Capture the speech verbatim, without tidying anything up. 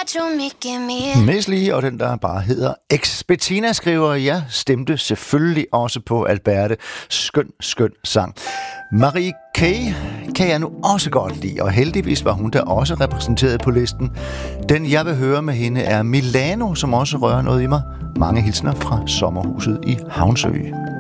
hecho mi que mi. Miss Li og den, der bare hedder X. Bettina skriver, jeg stemte selvfølgelig også på Alberte. Skøn, skøn sang. Marie K. kan jeg nu også godt lide, og heldigvis var hun der også repræsenteret på listen. Den, jeg vil høre med hende, er Milano, som også rører noget i mig. Mange hilsner fra sommerhuset i Havnsø.